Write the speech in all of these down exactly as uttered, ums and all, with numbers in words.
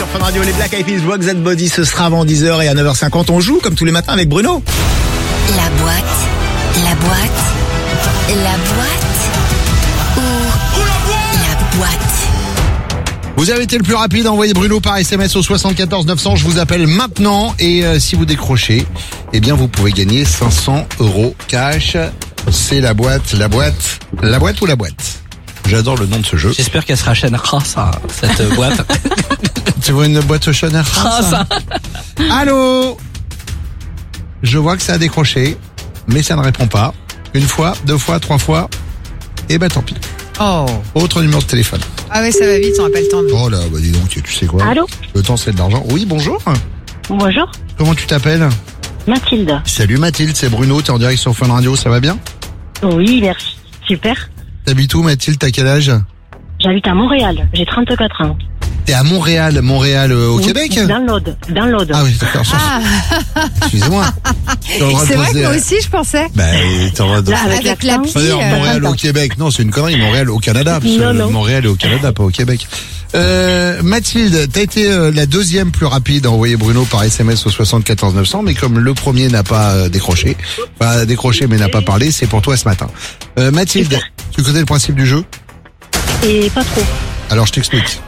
Fun Radio, les Black Eyed Peas, Rock That Body, ce sera avant dix heures et à neuf heures cinquante, on joue comme tous les matins avec Bruno. La boîte, la boîte, la boîte ou la boîte. Vous avez été le plus rapide à envoyer Bruno par S M S au soixante-quatorze neuf cents. Je vous appelle maintenant et euh, si vous décrochez, eh bien vous pouvez gagner cinq cents euros cash. C'est la boîte, la boîte, la boîte ou la boîte. J'adore le nom de ce jeu. J'espère qu'elle sera chaîne ça, cette boîte. Tu vois une boîte Chanel ça. Allô? Je vois que ça a décroché, mais ça ne répond pas. Une fois, deux fois, trois fois, et ben tant pis. Oh. Autre numéro de téléphone. Ah ouais, ça va vite, on n'a pas le temps. De... Oh là, bah dis donc, tu sais quoi? Allô? Le temps c'est de l'argent. Oui, bonjour. Bonjour, Comment tu t'appelles? Mathilde. Salut Mathilde, c'est Bruno, t'es en direct sur Fun Radio, ça va bien? Oui, merci. Super. T'habites où Mathilde, t'as quel âge? J'habite à Montréal, j'ai trente-quatre ans. T'es à Montréal, Montréal euh, au Oui, Québec? Dans l'Aude. Dans l'Aude. Ah oui, d'accord. Ah, Excusez-moi. T'as le droit de c'est vrai que poser, moi euh, aussi je pensais. Bah, t'as le droit de... Là, avec, Avec l'accent. la Pas dire euh, Montréal au Québec. Non, c'est une connerie. Montréal au Canada. Parce que Non, non. Montréal est au Canada, pas au Québec. Euh, Mathilde, t'as été euh, la deuxième plus rapide à envoyer Bruno par S M S au soixante-quatorze neuf cents, mais comme le premier n'a pas euh, décroché, pas décroché mais n'a pas parlé, c'est pour toi ce matin. Euh, Mathilde, Super. tu connais le principe du jeu? Et pas trop. Alors je t'explique.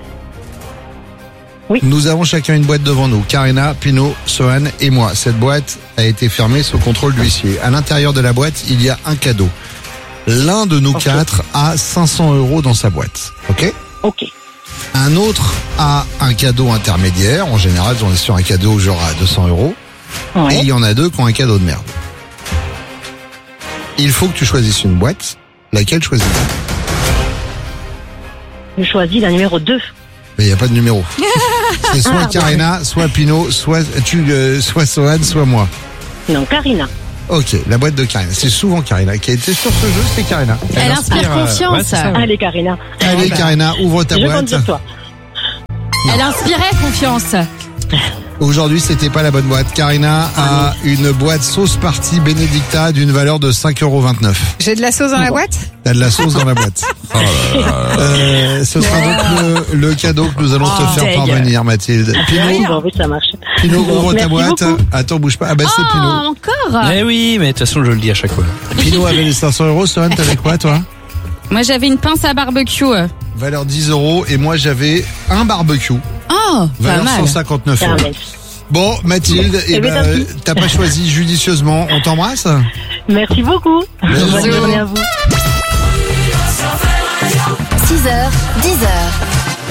Oui. Nous avons chacun une boîte devant nous. Karina, Pino, Sohan et moi. Cette boîte a été fermée sous contrôle d'huissier. À l'intérieur de la boîte, il y a un cadeau. L'un de nous Ok. quatre a cinq cents euros dans sa boîte. Ok? Ok. Un autre a un cadeau intermédiaire. En général, on est sur un cadeau genre à deux cents euros. Et Ouais. il y en a deux qui ont un cadeau de merde. Il faut que tu choisisses une boîte. Laquelle choisis-tu? Je choisis la numéro deux. Mais il n'y a pas de numéro. C'est soit Karina, soit Pino, soit tu, euh, soit Sohan, soit moi. Non, Karina. Ok, la boîte de Karina. C'est souvent Karina qui a été sur ce jeu, c'est Karina. Elle inspire euh, confiance. ouais, c'est ça, ouais. Allez, Karina. Allez Karina, ouvre ta Je compte boîte. sur toi. Elle inspirait confiance. Aujourd'hui, c'était pas la bonne boîte. Karina a une boîte sauce party Benedicta d'une valeur de cinq euros vingt-neuf. J'ai de la sauce dans la boîte? T'as de la sauce dans la boîte. Euh, ce sera donc le, le cadeau que nous allons te Oh, faire deg. parvenir, Mathilde. Pino, Bon, oui, ça marche. Pino, ouvre ta Merci boîte. beaucoup. Attends, bouge pas. Ah bah c'est Oh, Pino. encore? Eh oui, mais de toute façon, je le dis à chaque fois. Pino avait les cinq cents euros. Sohan, t'avais quoi, toi? Moi, j'avais une pince à barbecue. Valeur dix euros. Et moi, j'avais un barbecue. Oh, pas Valeur mal. cent cinquante-neuf euros. Caramel. Bon, Mathilde, eh Eh ben, ben, tant pis. t'as pas choisi judicieusement. On t'embrasse? Merci beaucoup. Bisous. Bonne journée à vous. six heures, dix heures.